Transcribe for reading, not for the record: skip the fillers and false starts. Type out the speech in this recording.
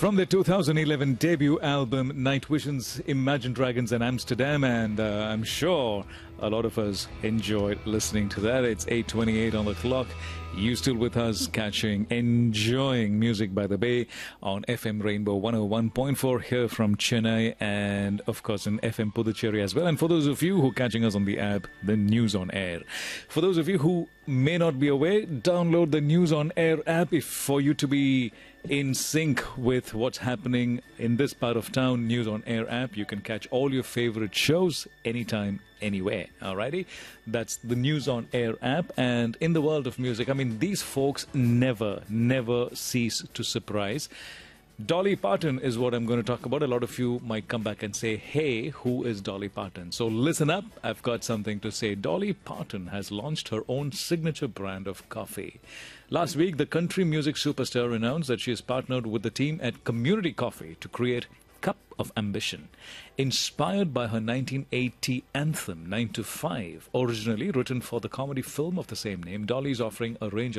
From their 2011 debut album, Night Visions, Imagine Dragons and Amsterdam, and I'm sure a lot of us enjoyed listening to that. It's 8:28 on the clock. You still with us, enjoying music by the Bay on FM Rainbow 101.4 here from Chennai, and of course in FM Puducherry as well. And for those of you who are catching us on the app, the News on Air. For those of you who may not be aware, download the News on Air app for you to be in sync with what's happening in this part of town. News on Air app. You can catch all your favorite shows anytime, anywhere. Alrighty? That's the News on Air app. And in the world of music, I mean, these folks never cease to surprise. Dolly Parton is what I'm going to talk about. A lot of you might come back and say, hey, who is Dolly Parton? So listen up. I've got something to say. Dolly Parton has launched her own signature brand of coffee. Last week, the country music superstar announced that she has partnered with the team at Community Coffee to create Cup of Ambition. Inspired by her 1980 anthem 9 to 5, originally written for the comedy film of the same name, Dolly is offering a range